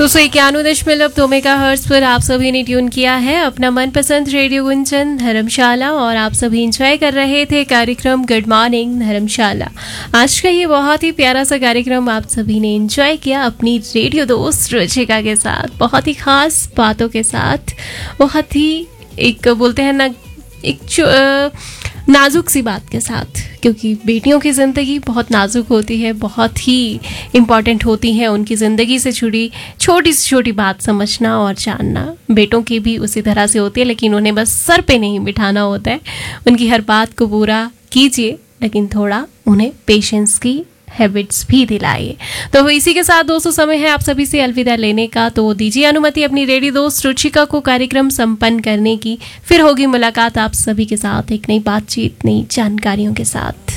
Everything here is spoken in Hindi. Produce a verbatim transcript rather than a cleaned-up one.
दो सौ इक्यानवे दशमलव दो मेगा हर्ट्ज पर आप सभी ने ट्यून किया है अपना मनपसंद रेडियो गुंजन धर्मशाला और आप सभी एंजॉय कर रहे थे कार्यक्रम गुड मॉर्निंग धर्मशाला। आज का ये बहुत ही प्यारा सा कार्यक्रम आप सभी ने एंजॉय किया अपनी रेडियो दोस्त रुचिका के साथ, बहुत ही खास बातों के साथ, बहुत ही एक बोलते हैं ना एक नाजुक सी बात के साथ, क्योंकि बेटियों की ज़िंदगी बहुत नाजुक होती है, बहुत ही इम्पॉर्टेंट होती है। उनकी ज़िंदगी से जुड़ी छोटी से छोटी बात समझना और जानना बेटों की भी उसी तरह से होती है, लेकिन उन्हें बस सर पे नहीं बिठाना होता है। उनकी हर बात को पूरा कीजिए, लेकिन थोड़ा उन्हें पेशेंस की हैबिट्स भी दिलाइए। तो इसी के साथ दोस्तों समय है आप सभी से अलविदा लेने का, तो दीजिए अनुमति अपनी रेडियो दोस्त रुचिका को कार्यक्रम संपन्न करने की। फिर होगी मुलाकात आप सभी के साथ एक नई बातचीत, नई जानकारियों के साथ।